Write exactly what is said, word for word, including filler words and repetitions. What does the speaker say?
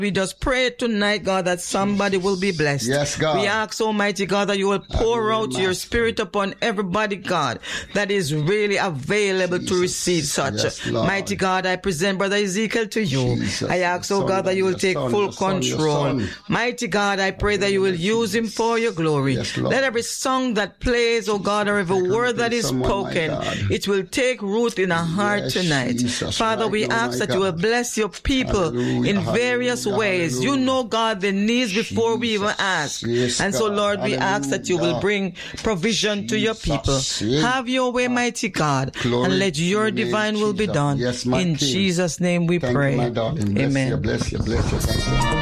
We just pray tonight, God, that somebody will be blessed. Yes, God. We ask, Almighty God, that you will pour out your Spirit upon everybody, God, that is really available Jesus. To receive such. Yes, mighty God, I present Brother Ezekiel to you. Jesus. I ask, oh God, that you will take son, full son, control. Mighty God, I pray that you will use him for your glory. Yes, let every song that plays, oh God, or every word that is spoken, it will take root in our heart yes, tonight. Jesus, Father, right we now, ask that God. You will bless your people hallelujah, in various hallelujah, ways. Hallelujah. You know, God, the needs before Jesus. We even ask. Yes, and so, Lord, we hallelujah. Ask that you will bring provision Jesus. To your people. Yes. Have your way, mighty God, glory and let your divine will be done. Yes, in King. Jesus' name we Thank pray. You, my Amen. Bless you, bless you, bless you. Thank you.